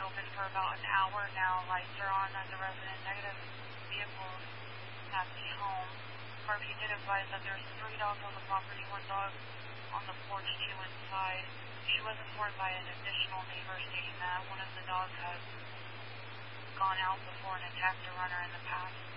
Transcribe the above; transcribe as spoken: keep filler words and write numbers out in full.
open for about an hour now. Lights are on at the resident. Negative vehicles at the home. Harvey did advise that there's three dogs on the property, one dog on the porch, two inside. She was informed by an additional neighbor stating that one of the dogs has gone out before and attacked a runner in the past.